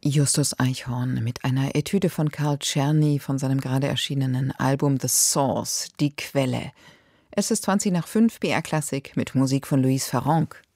Justus Eichhorn mit einer Etüde von Carl Czerny von seinem gerade erschienenen Album The Source, die Quelle. Es ist 5:20 BR Klassik mit Musik von Louise Farrenc.